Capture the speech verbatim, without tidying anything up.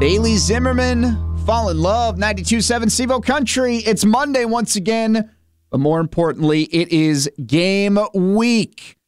Bailey Zimmerman, Fall in Love, ninety-two point seven Sevo Country. It's Monday once again, but more importantly, it is game week.